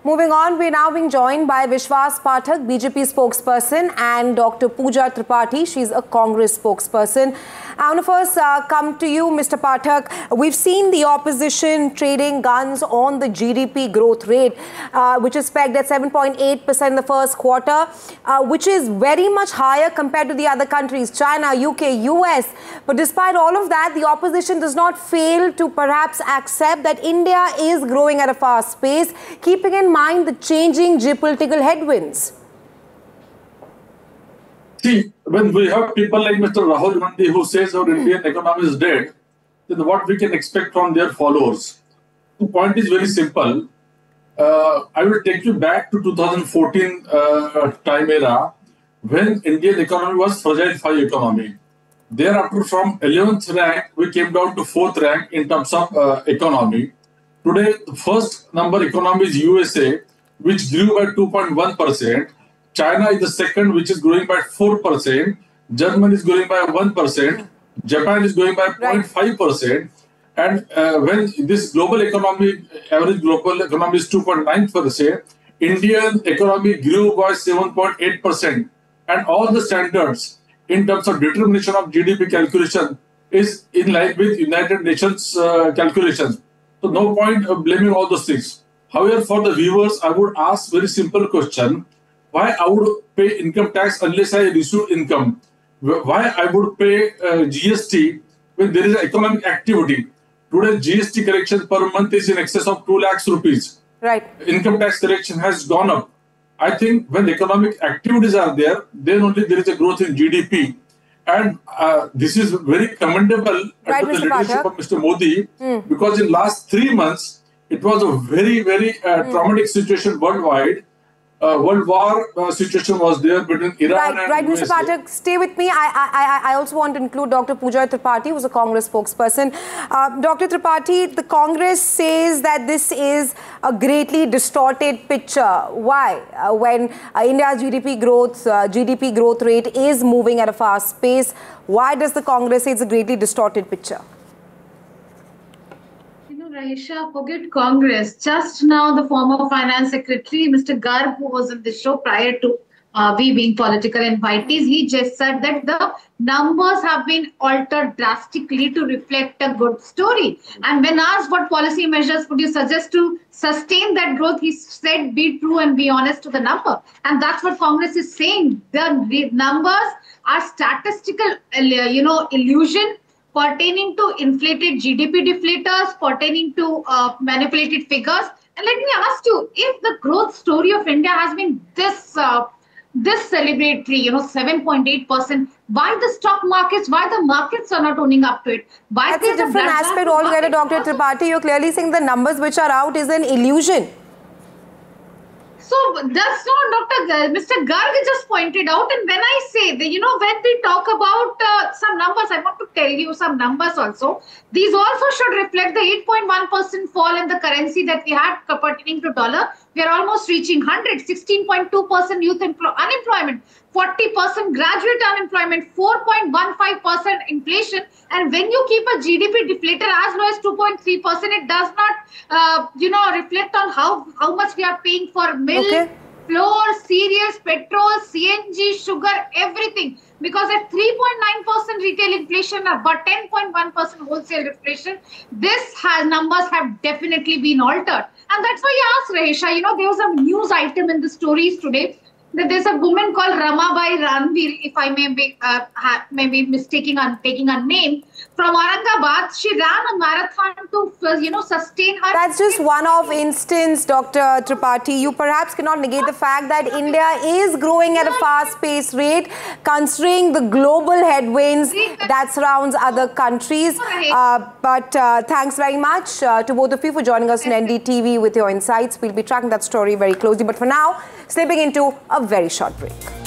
Moving on, we're now being joined by Vishwas Pathak, BJP spokesperson, and Dr. Pooja Tripathi. She's a Congress spokesperson. I want to first come to you, Mr. Pathak. We've seen the opposition trading guns on the GDP growth rate, which is pegged at 7.8% in the first quarter, which is very much higher compared to the other countries, China, UK, US. But despite all of that, the opposition does not fail to perhaps accept that India is growing at a fast pace, keeping in mind the changing geopolitical headwinds. See, when we have people like Mr. Rahul Gandhi who says our Indian economy is dead, then what we can expect from their followers? The point is very simple. I will take you back to 2014 time era when Indian economy was fragile 5 economy. Thereafter, from 11th rank, we came down to 4th rank in terms of economy. Today, the first number economy is USA, which grew by 2.1%. China is the second, which is growing by 4%. Germany is growing by 1%. Japan is growing by 0.5%. And when this global economy, average global economy is 2.9%, Indian economy grew by 7.8%. And all the standards in terms of determination of GDP calculation is in line with United Nations calculations. So no point of blaming all those things. However, for the viewers, I would ask very simple question. Why I would pay income tax unless I receive income? Why I would pay GST when there is an economic activity? Today, GST collection per month is in excess of 2 lakhs rupees. Right. Income tax collection has gone up. I think when economic activities are there, then only there is a growth in GDP. And this is very commendable under the leadership of Mr. Modi, because in last 3 months, it was a very, very traumatic situation worldwide. World war situation was there between Iran and USA. Mr. Pathak, stay with me. I also want to include Dr. Pooja Tripathi, who's a Congress spokesperson. Dr. Tripathi, the Congress says that this is a greatly distorted picture. Why? When India's GDP growth rate is moving at a fast pace, why does the Congress say it's a greatly distorted picture? Rahisha, forget Congress. Just now, the former Finance Secretary, Mr. Garg, who was on the show prior to we being political invitees, he just said that the numbers have been altered drastically to reflect a good story. And when asked what policy measures would you suggest to sustain that growth, he said, be true and be honest to the number. And that's what Congress is saying. The numbers are statistical, illusion pertaining to inflated GDP deflators, pertaining to manipulated figures. And let me ask you, if the growth story of India has been this celebratory, 7.8%, why the stock markets, why the markets are not owning up to it? Why that's a different aspect altogether, Dr. Tripathi. You're clearly saying the numbers which are out is an illusion. So that's not Mr. Garg just pointed out. And when I say that, when we talk about some numbers, I want to tell you some numbers also. These also should reflect the 8.1% fall in the currency that we had pertaining to dollar. We are almost reaching 100, 16.2% youth unemployment, 40% graduate unemployment, 4.15% inflation. And when you keep a GDP deflator as low as 2.3%, it does not, reflect on how much we are paying for milk, flour, cereals, petrol, CNG, sugar, everything. Because at 3.9% retail inflation, but 10.1% wholesale inflation, numbers have definitely been altered. And that's why I asked Rahisha, there was a news item in the stories today that there's a woman called Ramabai Ranveer, if I may be taking a name, from Aurangabad. She ran a marathon to, sustain her. That's just one-off instance, Dr. Tripathi. You perhaps cannot negate the fact that India is growing at a fast-paced rate, considering the global headwinds that surrounds other countries. But thanks very much to both of you for joining us on NDTV with your insights. We'll be tracking that story very closely. But for now, slipping into a very short break.